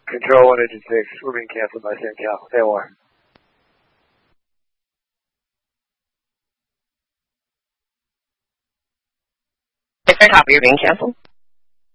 Control 186, we're being canceled by SanCal. AOR. Copy, you're being canceled.